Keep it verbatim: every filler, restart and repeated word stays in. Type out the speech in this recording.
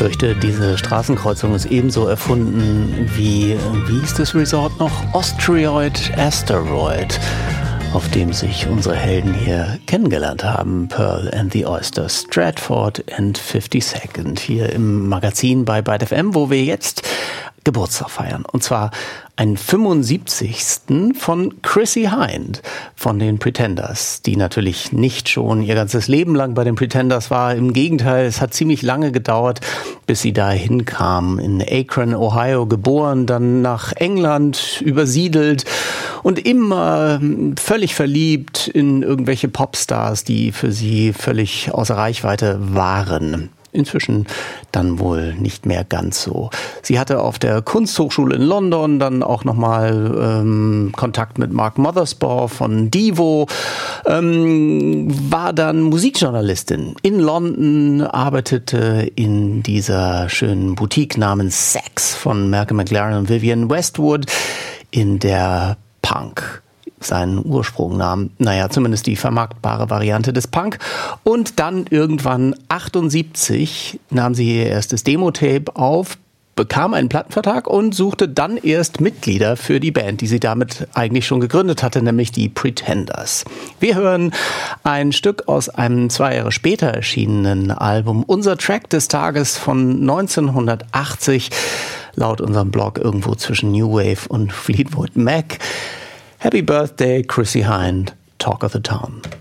fürchte, diese Straßenkreuzung ist ebenso erfunden wie, wie hieß das Resort noch? Asteroid Asteroid, auf dem sich unsere Helden hier kennengelernt haben. Pearl and the Oyster, Stratford and fifty-second, hier im Magazin bei Byte F M, wo wir jetzt Geburtstag feiern. Und zwar einen fünfundsiebzigsten von Chrissie Hynde von den Pretenders, die natürlich nicht schon ihr ganzes Leben lang bei den Pretenders war. Im Gegenteil, es hat ziemlich lange gedauert, bis sie dahin kam. In Akron, Ohio geboren, dann nach England übersiedelt und immer völlig verliebt in irgendwelche Popstars, die für sie völlig außer Reichweite waren. Inzwischen dann wohl nicht mehr ganz so. Sie hatte auf der Kunsthochschule in London dann auch nochmal ähm, Kontakt mit Mark Mothersbaugh von Devo, ähm, war dann Musikjournalistin in London, arbeitete in dieser schönen Boutique namens Sex von Malcolm McLaren und Vivienne Westwood, in der Punk seinen Ursprung nahm. Naja, zumindest die vermarktbare Variante des Punk. Und dann irgendwann achtundsiebzig nahm sie ihr erstes Demo-Tape auf, bekam einen Plattenvertrag und suchte dann erst Mitglieder für die Band, die sie damit eigentlich schon gegründet hatte, nämlich die Pretenders. Wir hören ein Stück aus einem zwei Jahre später erschienenen Album, unser Track des Tages von neunzehnhundertachtzig, laut unserem Blog irgendwo zwischen New Wave und Fleetwood Mac. Happy Birthday, Chrissie Hynde, Talk of the Town.